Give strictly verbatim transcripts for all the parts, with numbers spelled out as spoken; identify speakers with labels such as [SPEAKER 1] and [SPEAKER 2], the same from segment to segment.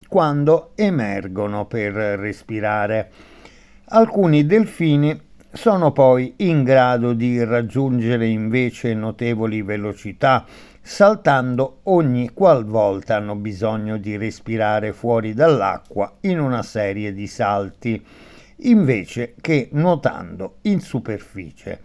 [SPEAKER 1] quando emergono per respirare. Alcuni delfini sono poi in grado di raggiungere invece notevoli velocità, saltando ogni qualvolta hanno bisogno di respirare fuori dall'acqua in una serie di salti, invece che nuotando in superficie.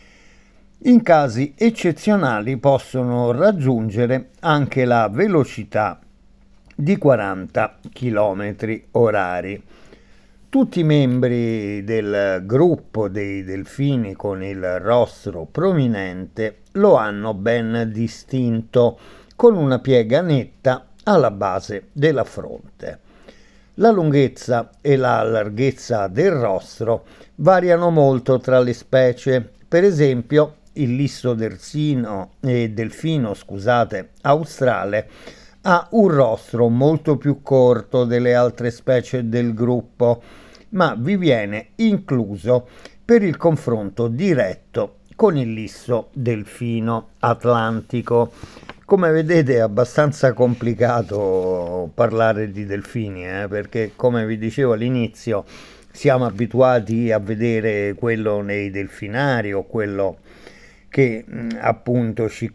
[SPEAKER 1] In casi eccezionali possono raggiungere anche la velocità di quaranta chilometri orari. Tutti i membri del gruppo dei delfini con il rostro prominente lo hanno ben distinto, con una piega netta alla base della fronte. La lunghezza e la larghezza del rostro variano molto tra le specie. Per esempio, il lisso delfino, eh, delfino scusate, australe ha un rostro molto più corto delle altre specie del gruppo, ma vi viene incluso per il confronto diretto con il lisso delfino atlantico. Come vedete è abbastanza complicato parlare di delfini, eh, perché come vi dicevo all'inizio siamo abituati a vedere quello nei delfinari o quello che appunto ci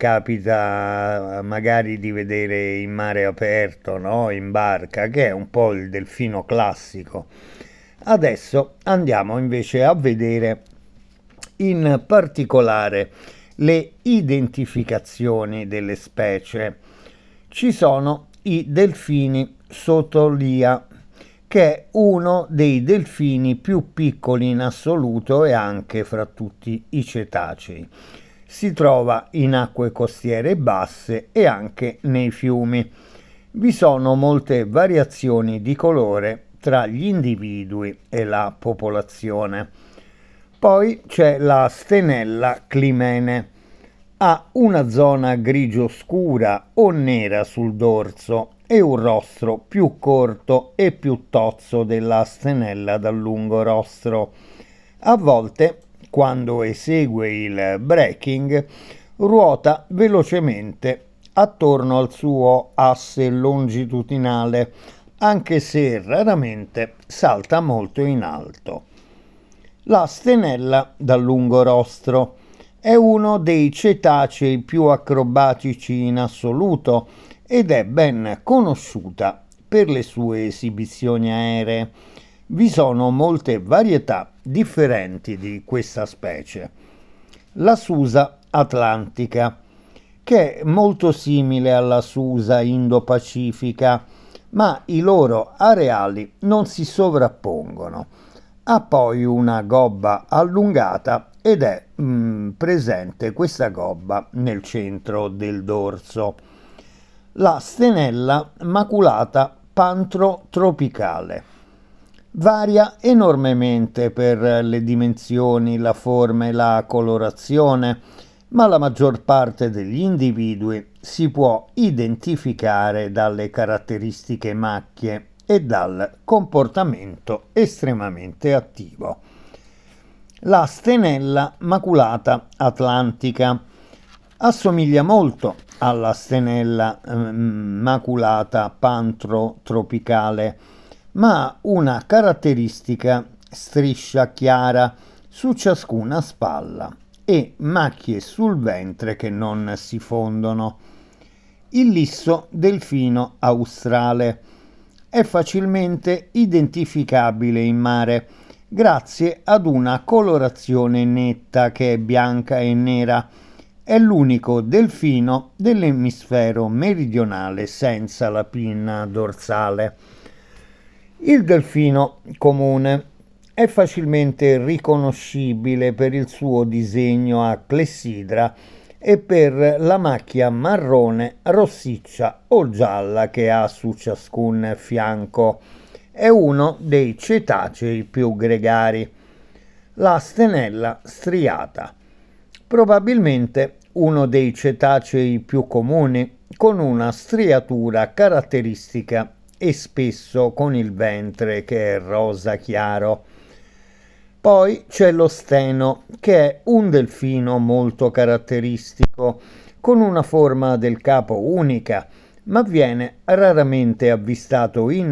[SPEAKER 1] capita magari di vedere in mare aperto, no? In barca, che è un po' il delfino classico. Adesso andiamo invece a vedere in particolare le identificazioni delle specie. Ci sono i delfini sotolia, che è uno dei delfini più piccoli in assoluto e anche fra tutti i cetacei. Si trova in acque costiere basse e anche nei fiumi. Vi sono molte variazioni di colore tra gli individui e la popolazione. Poi c'è la stenella climene. Ha una zona grigio scura o nera sul dorso e un rostro più corto e più tozzo della stenella dal lungo rostro. A volte, quando esegue il breaking, ruota velocemente attorno al suo asse longitudinale, anche se raramente salta molto in alto. La stenella dal lungo rostro è uno dei cetacei più acrobatici in assoluto ed è ben conosciuta per le sue esibizioni aeree. Vi sono molte varietà differenti di questa specie. La Susa atlantica, che è molto simile alla Susa indo-pacifica, ma i loro areali non si sovrappongono. Ha poi una gobba allungata ed è mh, presente questa gobba nel centro del dorso. La stenella maculata pantro-tropicale varia enormemente per le dimensioni, la forma e la colorazione, ma la maggior parte degli individui si può identificare dalle caratteristiche macchie e dal comportamento estremamente attivo. La stenella maculata atlantica assomiglia molto alla stenella eh, maculata pantro-tropicale, ma ha una caratteristica striscia chiara su ciascuna spalla e macchie sul ventre che non si fondono. Il lisso delfino australe è facilmente identificabile in mare grazie ad una colorazione netta che è bianca e nera. È l'unico delfino dell'emisfero meridionale senza la pinna dorsale. Il delfino comune è facilmente riconoscibile per il suo disegno a clessidra e per la macchia marrone, rossiccia o gialla che ha su ciascun fianco. È uno dei cetacei più gregari. La stenella striata, probabilmente uno dei cetacei più comuni, con una striatura caratteristica e spesso con il ventre che è rosa chiaro. Poi c'è lo steno, che è un delfino molto caratteristico, con una forma del capo unica, ma viene raramente avvistato in